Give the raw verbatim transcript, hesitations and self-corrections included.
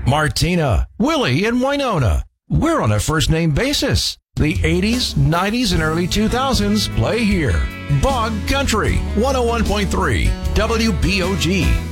Martina, Willie, and Winona. We're on a first-name basis. The eighties, nineties, and early two thousands play here. Bog Country, one oh one point three, W B O G.